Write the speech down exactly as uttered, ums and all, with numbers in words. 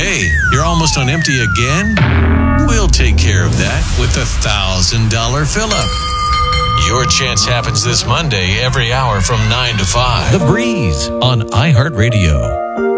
Hey, you're almost on empty again? We'll take care of that with a one thousand dollars fill-up. Your chance happens this Monday every hour from nine to five. The Breeze on iHeartRadio.